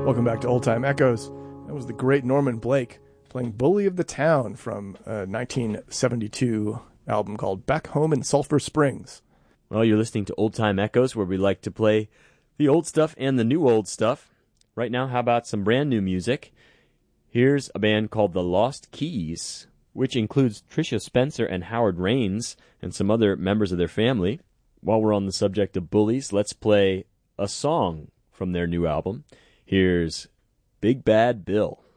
Welcome back to Old Time Echoes. That was the great Norman Blake playing Bully of the Town from a 1972 album called Back Home in Sulphur Springs. Well, you're listening to Old Time Echoes, where we like to play the old stuff and the new old stuff. Right now, how about some brand new music? Here's a band called The Lost Keys, which includes Tricia Spencer and Howard Raines and some other members of their family. While we're on the subject of bullies, let's play a song from their new album. Here's Big Bad Bill.